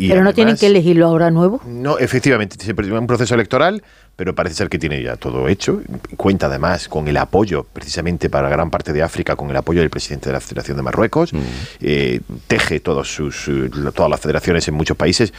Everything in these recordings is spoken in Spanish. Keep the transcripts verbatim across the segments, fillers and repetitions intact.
y pero además, no tienen que elegirlo ahora nuevo. No, efectivamente, se presenta un proceso electoral, pero parece ser que tiene ya todo hecho. Cuenta además con el apoyo, precisamente para gran parte de África, con el apoyo del presidente de la Federación de Marruecos. Mm. Eh, teje todos sus, todas las federaciones en muchos países.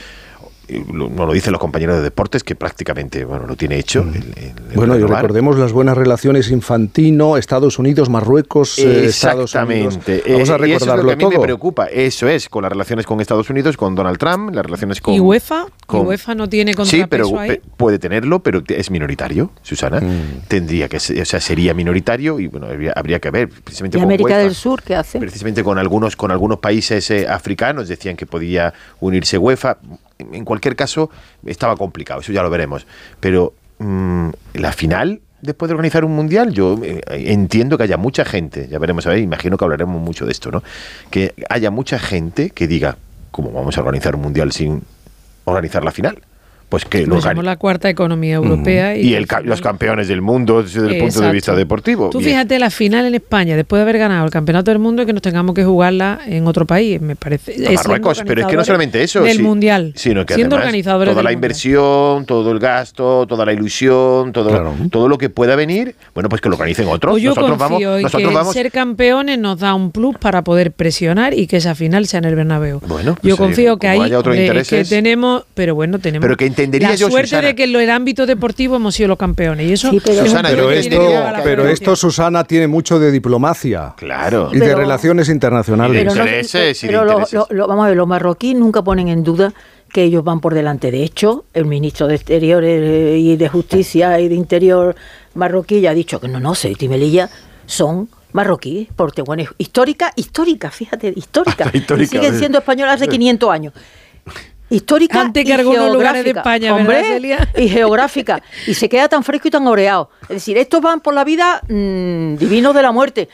Nos lo dicen los compañeros de deportes, que prácticamente bueno lo tiene hecho. El, el, el bueno, y recordemos las buenas relaciones Infantino, Estados Unidos, Marruecos, eh, Estados Unidos. Exactamente. Vamos a recordarlo todo. Y eso es lo que a mí todo. me preocupa. Eso es, con las relaciones con Estados Unidos, con Donald Trump, las relaciones con... ¿Y UEFA? Con, ¿Y UEFA no tiene contrapeso sí, pero ahí? puede tenerlo, pero es minoritario, Susana. Mm. Tendría que ser, o sea, sería minoritario y bueno, habría, habría que ver. Precisamente ¿Y con América UEFA, del Sur qué hace? Precisamente con algunos, con algunos países eh, africanos decían que podía unirse UEFA. En cualquier caso, estaba complicado, eso ya lo veremos. Pero mmm, la final, después de organizar un mundial, yo eh, entiendo que haya mucha gente, ya veremos a ver, imagino que hablaremos mucho de esto, ¿no? Que haya mucha gente que diga, ¿cómo vamos a organizar un mundial sin organizar la final? Pues que lo somos la cuarta economía europea. Mm. Y, y el, los campeones del mundo desde el Exacto. punto de vista deportivo. Tú Bien. fíjate la final en España, después de haber ganado el campeonato del mundo, y que nos tengamos que jugarla en otro país, me parece. A Marruecos, pero es que no solamente eso. Del sí, mundial. Sino que siendo además, organizadores toda la mundial. inversión, todo el gasto, toda la ilusión, todo, claro. todo lo que pueda venir, bueno, pues que lo organicen otros. Pues yo nosotros confío vamos, en nosotros que vamos. ser campeones nos da un plus para poder presionar y que esa final sea en el Bernabéu. Bueno, pues yo confío eh, que ahí hombre, que tenemos, pero bueno, tenemos pero que entendería la yo, suerte Susana, de que en el ámbito deportivo hemos sido los campeones y eso sí, pero, Susana, pero, yo esto, pero esto, Susana, tiene mucho de diplomacia. Claro. Y de pero, relaciones internacionales. Pero, no, intereses, pero lo, lo, lo, vamos a ver, los marroquíes nunca ponen en duda que ellos van por delante. De hecho, el ministro de Exteriores y de Justicia y de Interior marroquí ya ha dicho que no, no, Ceuta y Melilla son marroquíes, porque bueno, histórica, histórica, fíjate, histórica. histórica y siguen siendo españolas hace quinientos años. Histórica Antes y que algunos lugares de geográfica, España, hombre, ¿verdad, Celia? Y geográfica. Y se queda tan fresco y tan oreado. Es decir, estos van por la vida mmm, divinos de la muerte.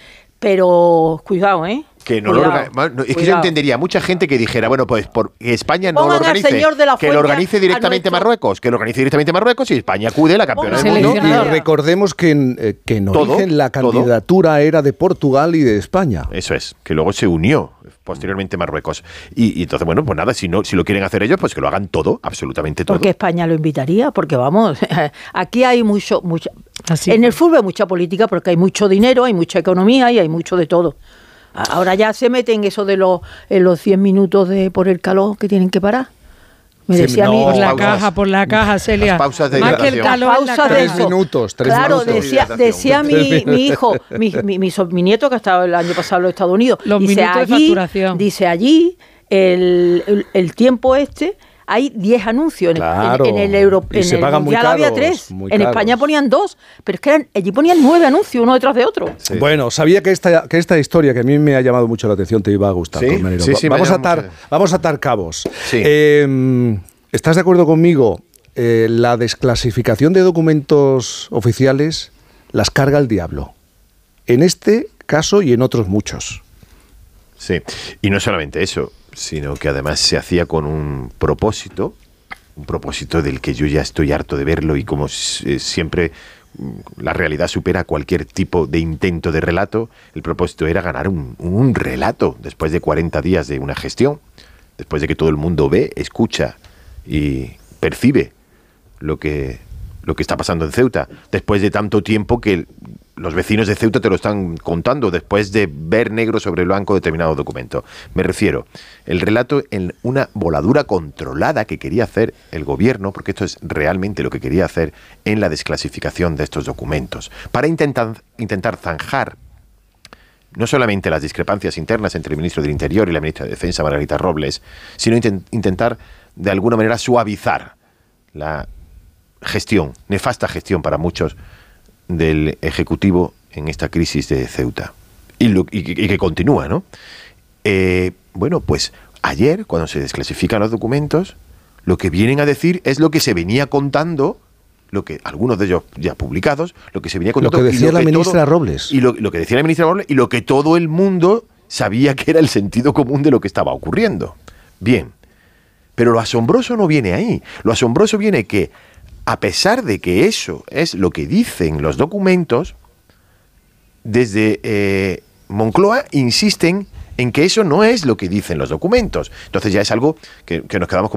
Pero cuidado, ¿eh? Que no cuidado, lo orga- no, es que cuidado. yo entendería mucha gente que dijera, bueno, pues por que España no Pongan lo al organice, señor de la que lo Fuente organice directamente a nuestro- Marruecos, que lo organice directamente Marruecos y España acude la campeona del Pongan mundo. Y seleccionador. recordemos que en, eh, que en Todo, origen la todo. candidatura era de Portugal y de España. Eso es, que luego se unió posteriormente Marruecos. Y, y entonces, bueno, pues nada, si no si lo quieren hacer ellos, pues que lo hagan todo, absolutamente todo. Porque España lo invitaría, porque vamos, aquí hay mucho, mucho Así. en el fútbol hay mucha política porque hay mucho dinero, hay mucha economía y hay mucho de todo. Ahora ya se mete en eso de los, en los cien minutos de por el calor que tienen que parar. Me Sí, decía no, a mí, Por la pausas. caja, por la caja, Celia. Las pausas de Más que el hidratación. calor en la Pausa de caja. eso. minutos, tres claro, minutos. decía, decía mi, mi hijo, mi, mi, mi, so- mi nieto que ha estado el año pasado en los Estados Unidos, Los dice minutos de allí, facturación. dice allí el, el, el tiempo este hay diez anuncios. En, Claro. en, en el Euro, Y en se el pagan muy Mundial había caros, tres. muy En caros. España ponían dos, pero es que eran, allí ponían nueve anuncios uno detrás de otro. Sí. Bueno, sabía que esta, que esta historia, que a mí me ha llamado mucho la atención, te iba a gustar. ¿Sí? Colmenero. Sí, sí, me vamos, a llama atar, mucho. vamos a atar cabos. Sí. Eh, ¿Estás de acuerdo conmigo? Eh, la desclasificación de documentos oficiales las carga el diablo. En este caso y en otros muchos. Sí, y no solamente eso, sino que además se hacía con un propósito, un propósito del que yo ya estoy harto de verlo y como eh, siempre mm, la realidad supera cualquier tipo de intento de relato, el propósito era ganar un, un relato después de cuarenta días de una gestión, después de que todo el mundo ve, escucha y percibe lo que, lo que está pasando en Ceuta, después de tanto tiempo que los vecinos de Ceuta te lo están contando, después de ver negro sobre blanco determinado documento. Me refiero, el relato en una voladura controlada que quería hacer el gobierno, porque esto es realmente lo que quería hacer en la desclasificación de estos documentos, para intentar, intentar zanjar no solamente las discrepancias internas entre el ministro del Interior y la ministra de Defensa, Margarita Robles, sino intent- intentar de alguna manera suavizar la gestión, nefasta gestión para muchos del Ejecutivo en esta crisis de Ceuta. Y, lo, y, y que continúa, ¿no? Eh, bueno, pues ayer, cuando se desclasifican los documentos, lo que vienen a decir es lo que se venía contando, lo que algunos de ellos ya publicados, lo que se venía contando. Lo que decía y lo la que ministra todo, Robles. Y lo, lo que decía la ministra Robles y lo que todo el mundo sabía que era el sentido común de lo que estaba ocurriendo. Bien, pero lo asombroso no viene ahí. Lo asombroso viene que, a pesar de que eso es lo que dicen los documentos, desde eh, Moncloa insisten en que eso no es lo que dicen los documentos. Entonces ya es algo que, que nos quedamos como